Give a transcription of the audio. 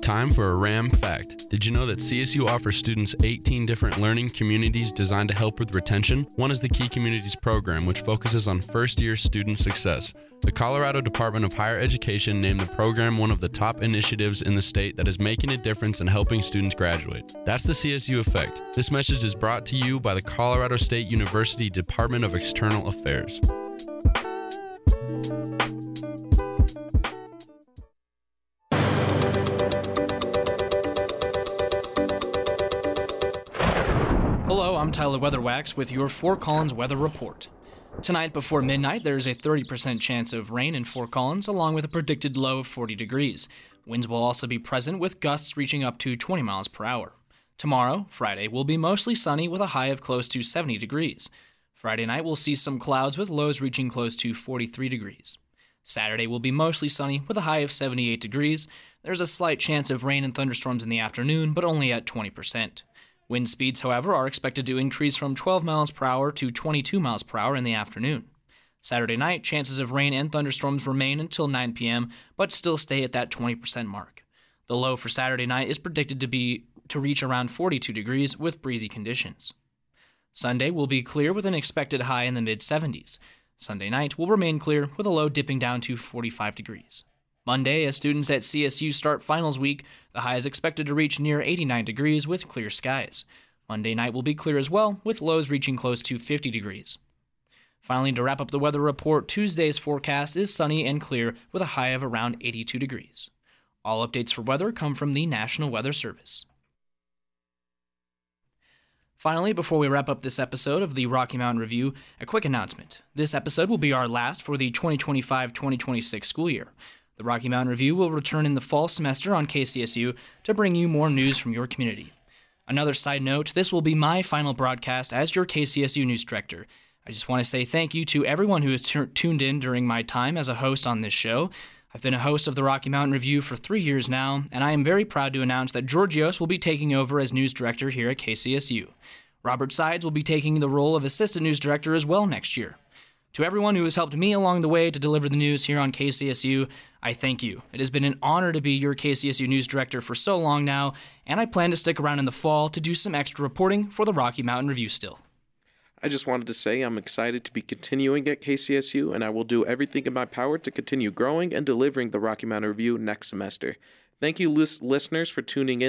Time for a RAM fact. Did you know that CSU offers students 18 different learning communities designed to help with retention? One is the Key Communities program, which focuses on first-year student success. The Colorado Department of Higher Education named the program one of the top initiatives in the state that is making a difference in helping students graduate. That's the CSU Effect. This message is brought to you by the Colorado State University Department of External Affairs. Hello, I'm Tyler Weatherwax with your Fort Collins Weather Report. Tonight before midnight, there's a 30% chance of rain in Fort Collins, along with a predicted low of 40 degrees. Winds will also be present with gusts reaching up to 20 miles per hour. Tomorrow, Friday, will be mostly sunny with a high of close to 70 degrees. Friday night, we'll see some clouds with lows reaching close to 43 degrees. Saturday will be mostly sunny with a high of 78 degrees. There's a slight chance of rain and thunderstorms in the afternoon, but only at 20%. Wind speeds, however, are expected to increase from 12 miles per hour to 22 miles per hour in the afternoon. Saturday night, chances of rain and thunderstorms remain until 9 p.m., but still stay at that 20% mark. The low for Saturday night is predicted to reach around 42 degrees with breezy conditions. Sunday will be clear with an expected high in the mid-70s. Sunday night will remain clear with a low dipping down to 45 degrees. Monday, as students at CSU start finals week, the high is expected to reach near 89 degrees with clear skies. Monday night will be clear as well, with lows reaching close to 50 degrees. Finally, to wrap up the weather report, Tuesday's forecast is sunny and clear with a high of around 82 degrees. All updates for weather come from the National Weather Service. Finally, before we wrap up this episode of the Rocky Mountain Review, a quick announcement. This episode will be our last for the 2025-2026 school year. The Rocky Mountain Review will return in the fall semester on KCSU to bring you more news from your community. Another side note, this will be my final broadcast as your KCSU News Director. I just want to say thank you to everyone who has tuned in during my time as a host on this show. I've been a host of the Rocky Mountain Review for 3 years now, and I am very proud to announce that Georgios will be taking over as News Director here at KCSU. Robert Sides will be taking the role of Assistant News Director as well next year. To everyone who has helped me along the way to deliver the news here on KCSU, I thank you. It has been an honor to be your KCSU News Director for so long now, and I plan to stick around in the fall to do some extra reporting for the Rocky Mountain Review still. I just wanted to say I'm excited to be continuing at KCSU, and I will do everything in my power to continue growing and delivering the Rocky Mountain Review next semester. Thank you, listeners, for tuning in.